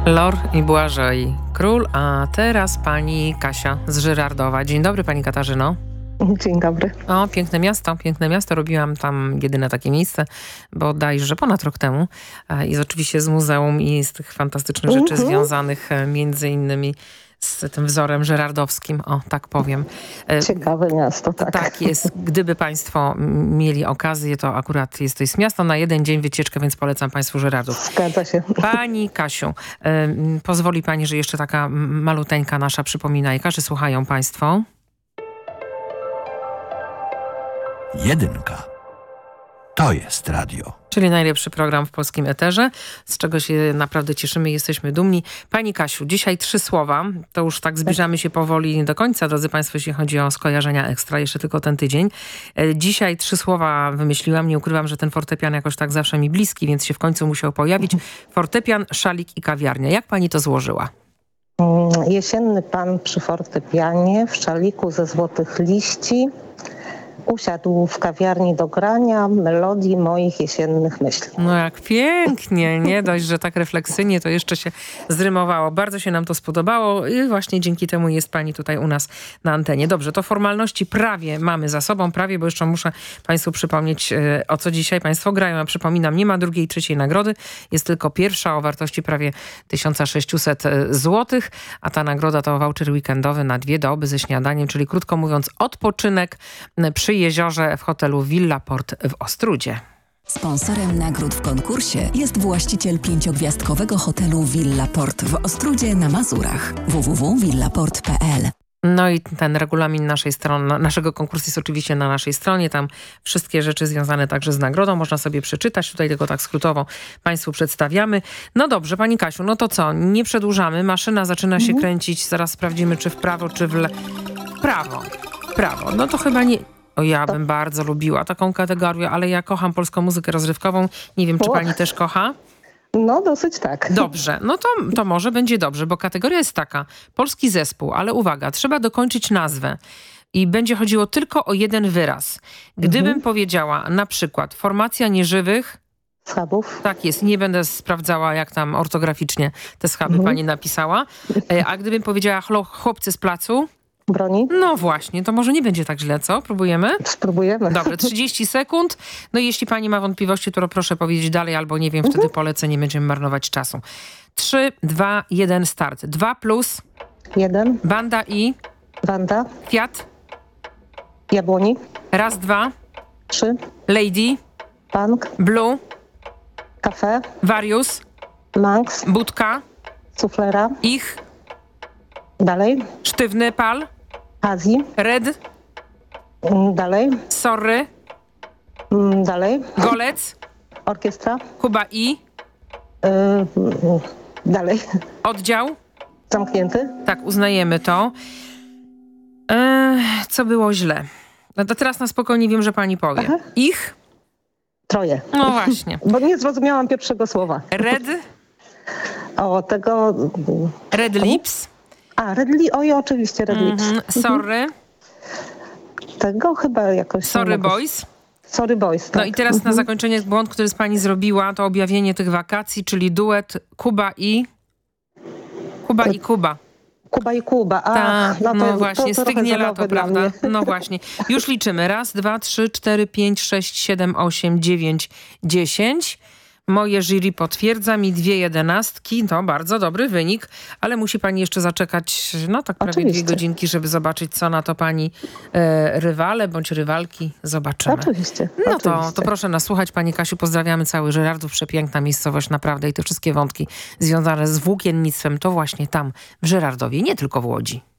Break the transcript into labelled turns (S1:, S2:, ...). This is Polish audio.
S1: Lor i Błażej Król, a teraz pani Kasia z Żyrardowa. Dzień dobry, pani Katarzyno.
S2: Dzień dobry.
S1: O, piękne miasto, piękne miasto. Robiłam tam jedyne takie miejsce, bodajże ponad rok temu. I oczywiście z muzeum i z tych fantastycznych rzeczy związanych między innymi z tym wzorem żyrardowskim, o tak powiem.
S2: Ciekawe miasto, tak.
S1: Tak jest. Gdyby państwo mieli okazję, to akurat to jest miasto na jeden dzień wycieczkę, więc polecam państwu Żyrardów.
S2: Zgadza się.
S1: Pani Kasiu, pozwoli pani, że jeszcze taka maluteńka nasza przypominajka, że słuchają państwo.
S3: Jedynka. To jest radio.
S1: Czyli najlepszy program w polskim eterze, z czego się naprawdę cieszymy i jesteśmy dumni. Pani Kasiu, dzisiaj 3 słowa. To już tak zbliżamy się powoli do końca, drodzy państwo, jeśli chodzi o skojarzenia ekstra. Jeszcze tylko ten tydzień. Dzisiaj 3 słowa wymyśliłam. Nie ukrywam, że ten fortepian jakoś tak zawsze mi bliski, więc się w końcu musiał pojawić. Fortepian, szalik i kawiarnia. Jak pani to złożyła?
S2: Jesienny pan przy fortepianie w szaliku ze złotych liści usiadł w kawiarni do grania melodii moich jesiennych myśli.
S1: No jak pięknie, nie dość, że tak refleksyjnie to jeszcze się zrymowało. Bardzo się nam to spodobało i właśnie dzięki temu jest pani tutaj u nas na antenie. Dobrze, to formalności prawie mamy za sobą, prawie, bo jeszcze muszę państwu przypomnieć, o co dzisiaj państwo grają. Ja przypominam, nie ma drugiej, trzeciej nagrody, jest tylko pierwsza o wartości prawie 1600 zł, a ta nagroda to voucher weekendowy na 2 doby ze śniadaniem, czyli krótko mówiąc odpoczynek przy jeziorze w hotelu Villa Port w Ostródzie.
S4: Sponsorem nagród w konkursie jest właściciel 5-gwiazdkowego hotelu Villa Port w Ostródzie na Mazurach. www.villaport.pl.
S1: No i ten regulamin naszego konkursu jest oczywiście na naszej stronie. Tam wszystkie rzeczy związane także z nagrodą można sobie przeczytać. Tutaj tylko tak skrótowo państwu przedstawiamy. No dobrze, pani Kasiu, no to co? Nie przedłużamy. Maszyna zaczyna się kręcić. Zaraz sprawdzimy, czy w prawo, czy w lewo. Prawo. No to chyba nie... O, ja bym bardzo lubiła taką kategorię, ale ja kocham polską muzykę rozrywkową. Nie wiem, czy pani też kocha?
S2: No dosyć tak.
S1: Dobrze, no to może będzie dobrze, bo kategoria jest taka. Polski zespół, ale uwaga, trzeba dokończyć nazwę. I będzie chodziło tylko o jeden wyraz. Gdybym powiedziała na przykład formacja nieżywych...
S2: Schabów.
S1: Tak jest, nie będę sprawdzała, jak tam ortograficznie te schaby pani napisała. A gdybym powiedziała chłopcy z placu...
S2: Broni.
S1: No właśnie, to może nie będzie tak źle, co? Próbujemy?
S2: Spróbujemy.
S1: Dobrze, 30 sekund. No i jeśli pani ma wątpliwości, to proszę powiedzieć dalej, albo nie wiem, wtedy polecę, nie będziemy marnować czasu. 3, 2, 1, start. 2 plus...
S2: 1.
S1: Banda i...
S2: Wanda.
S1: Kwiat.
S2: Jabłoni.
S1: Raz, 2.
S2: 3.
S1: Lady.
S2: Punk.
S1: Blue.
S2: Kafe.
S1: Warius.
S2: Manx.
S1: Budka.
S2: Suflera.
S1: Ich.
S2: Dalej.
S1: Sztywny pal.
S2: Azji.
S1: Red.
S2: Dalej.
S1: Sorry.
S2: Dalej.
S1: Golec.
S2: Orkiestra.
S1: Kuba i...
S2: Dalej.
S1: Oddział.
S2: Zamknięty.
S1: Tak, uznajemy to. Co było źle? No to teraz na spokojnie wiem, że pani powie.
S2: Aha.
S1: Ich?
S2: Troje.
S1: No właśnie.
S2: Bo nie zrozumiałam pierwszego słowa.
S1: Red?
S2: O, tego...
S1: Red Lips?
S2: Red Lips. Oj, oczywiście Red Lips.
S1: Sorry?
S2: Tego chyba jakoś...
S1: Sorry Boys?
S2: Sorry Boys, tak.
S1: No i teraz na zakończenie błąd, który z pani zrobiła, to objawienie tych wakacji, czyli duet Kuba i Kuba.
S2: Kuba i Kuba.
S1: Tak, no właśnie,
S2: to
S1: stygnie lato, prawda?
S2: mnie.
S1: No właśnie. Już liczymy. 1, 2, 3, 4, 5, 6, 7, 8, 9, 10. Moje jury potwierdza mi 2 jedenastki. To bardzo dobry wynik, ale musi pani jeszcze zaczekać, no tak prawie
S2: Oczywiście.
S1: 2 godzinki, żeby zobaczyć, co na to pani rywale bądź rywalki. Zobaczymy.
S2: Oczywiście.
S1: No
S2: oczywiście.
S1: to proszę nas słuchać, pani Kasiu. Pozdrawiamy cały Żyrardów. Przepiękna miejscowość naprawdę i te wszystkie wątki związane z włókiennictwem to właśnie tam w Żyrardowie, nie tylko w Łodzi.